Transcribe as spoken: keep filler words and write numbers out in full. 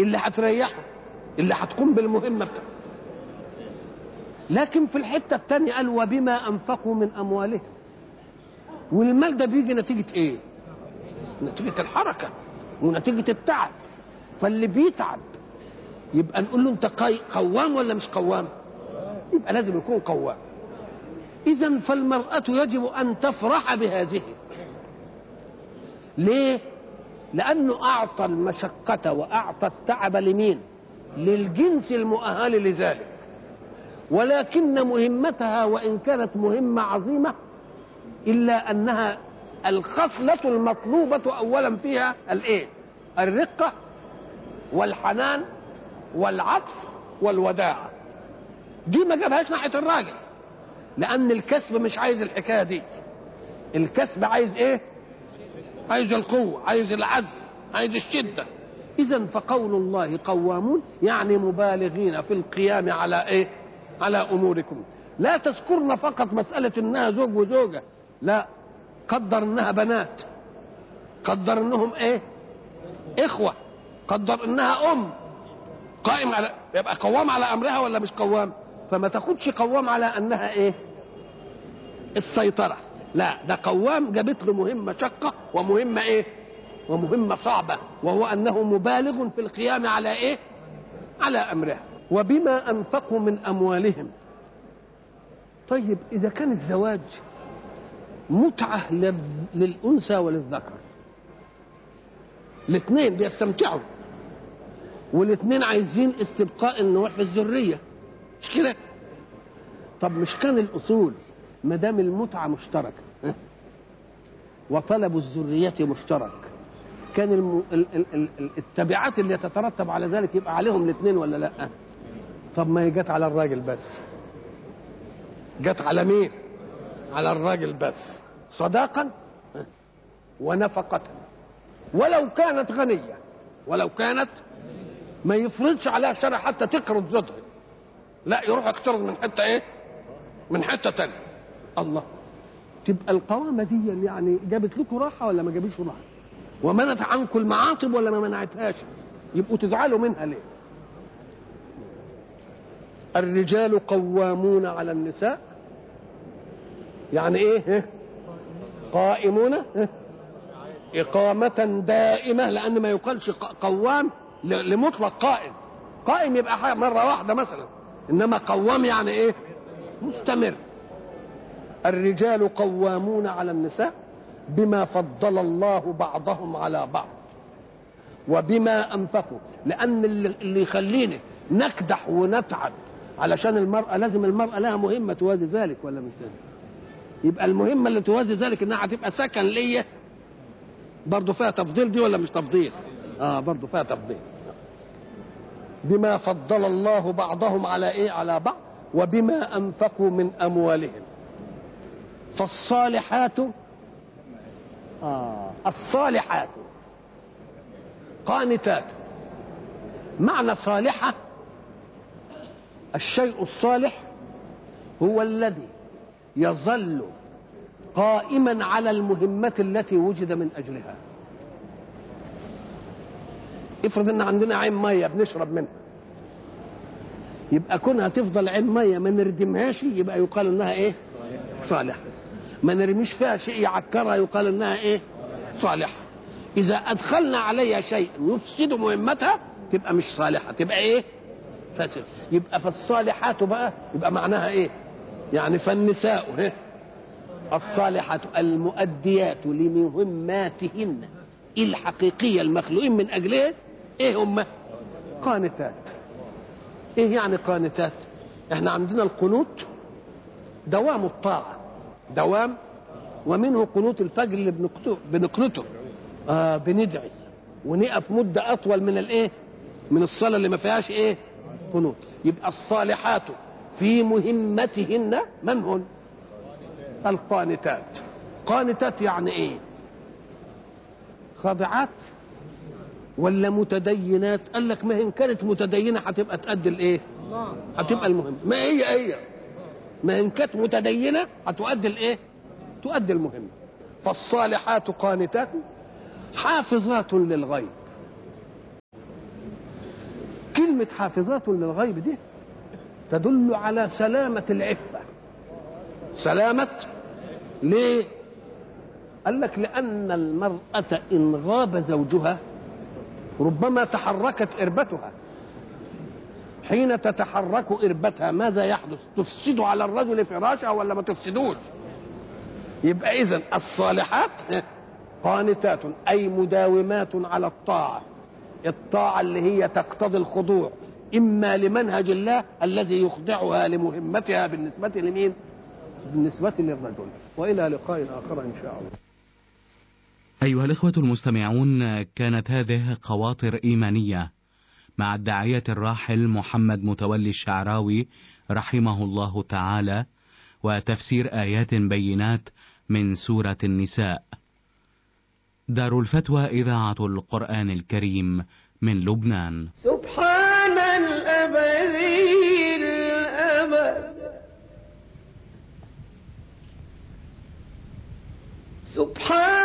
اللي هتريحه، اللي هتقوم بالمهمه بتاعته. لكن في الحته الثانيه قال وبما انفقوا من اموالهم، والمال ده بيجي نتيجه ايه؟ نتيجه الحركه ونتيجه التعب. فاللي بيتعب يبقى نقول له انت قوام ولا مش قوام؟ يبقى لازم يكون قوام. اذا فالمراه يجب ان تفرح بهذه. ليه؟ لانه اعطى المشقه واعطى التعب لمين؟ للجنس المؤهل لذلك. ولكن مهمتها وان كانت مهمه عظيمه الا انها الخصله المطلوبه اولا فيها الايه؟ الرقه والحنان والعطف والوداعه. دي ما جابهاش ناحيه الراجل، لان الكسب مش عايز الحكايه دي. الكسب عايز ايه؟ عايز القوه، عايز العزم، عايز الشده. اذا فقول الله قوامون يعني مبالغين في القيام على ايه؟ على اموركم. لا تذكرن فقط مساله انها زوج وزوجه، لا، قدر انها بنات، قدر انهم ايه؟ اخوه، قدر انها ام. قائم على، يبقى قوام على امرها ولا مش قوام؟ فما تاخدش قوام على انها ايه؟ السيطره، لا، ده قوام جابت له مهمه شقه ومهمه ايه؟ ومهمه صعبه، وهو انه مبالغ في القيام على ايه؟ على امرها. وبما انفقوا من اموالهم. طيب اذا كان الزواج متعه للانثى وللذكر، الاثنين بيستمتعوا والاثنين عايزين استبقاء النوع في الذريه، مش كده؟ طب مش كان الاصول ما دام المتعه مشتركه وطلب الذريه مشترك، كان الم... ال... ال... ال... التبعات اللي تترتب على ذلك يبقى عليهم الاثنين ولا لا؟ طب ما هي جت على الراجل بس. جت على مين؟ على الراجل بس، صداقا ونفقة. ولو كانت غنية، ولو كانت، ما يفرضش عليها شرع حتى تقرض زوجها، لا، يروح يقترض من حتة ايه؟ من حتة تانية. الله، تبقى القوامة دي يعني جابت لكم راحة ولا ما جابتش راحة؟ ومنعت عنكم المعاطب ولا ما منعتهاش؟ يبقوا تزعلوا منها ليه؟ الرجال قوامون على النساء، يعني ايه؟ قائمون إقامة دائمة، لأن ما يقالش قوام لمطلق قائم. قائم يبقى مرة واحدة مثلا، إنما قوام يعني إيه؟ مستمر. الرجال قوامون على النساء بما فضل الله بعضهم على بعض وبما أنفقوا. لأن اللي يخليني نكدح ونتعب علشان المرأة، لازم المرأة لها مهمة توازي ذلك ولا مش ذلك؟ يبقى المهمة اللي توازي ذلك إنها هتبقى سكن ليا، برضه فيها تفضيل دي ولا مش تفضيل؟ اه برضه فيها تفضيل. بما فضل الله بعضهم على ايه؟ على بعض. وبما انفقوا من اموالهم. فالصالحات آه الصالحات قانتات. معنى صالحة، الشيء الصالح هو الذي يظل قائما على المهمة التي وجد من أجلها. افرض ان عندنا عين مية بنشرب منها، يبقى كونها تفضل عين مية ما نردمهاش يبقى يقال انها ايه؟ صالحة. ما نرميش فيها شيء يعكرها يقال انها ايه؟ صالحة. اذا ادخلنا عليها شيء يفسد مهمتها تبقى مش صالحة، تبقى ايه؟ فاسد. يبقى فالصالحات بقى يبقى معناها ايه؟ يعني فالنساء ايه؟ الصالحات المؤديات لمهماتهن الحقيقية المخلوقين من أجلها إيه هم؟ قانتات. إيه يعني قانتات؟ إحنا عندنا القنوت دوام الطاعة، دوام، ومنه قنوت الفجر اللي بنقنته، آه بندعي ونقف مدة أطول من الإيه؟ من الصلاة اللي ما فيهاش إيه؟ قنوت. يبقى الصالحات في مهمتهن من هن؟ القانتات. قانتات يعني ايه؟ خاضعات ولا متدينات؟ قال لك ما هي ان كانت متدينه هتبقى تؤدي الايه؟ هتبقى المهم. ما هي هي ما ان كانت متدينه هتؤدي الايه؟ تؤدي المهم. فالصالحات قانتات حافظات للغيب. كلمة حافظات للغيب دي تدل على سلامة العفة. سلامة ليه؟ قال لك لأن المرأة إن غاب زوجها ربما تحركت إربتها. حين تتحرك إربتها ماذا يحدث؟ تفسد على الرجل فراشه ولا ما تفسدوش؟ يبقى إذن الصالحات قانتات أي مداومات على الطاعة، الطاعة اللي هي تقتضي الخضوع إما لمنهج الله الذي يخضعها لمهمتها بالنسبة لمين؟ بالنسبة للرجل. وإلى لقاء آخر إن شاء الله. أيها الإخوة المستمعون، كانت هذه خواطر إيمانية مع الداعية الراحل محمد متولي الشعراوي رحمه الله تعالى، وتفسير آيات بينات من سورة النساء. دار الفتوى إذاعة القرآن الكريم من لبنان. سبحان الأبدي الأبد، سبحان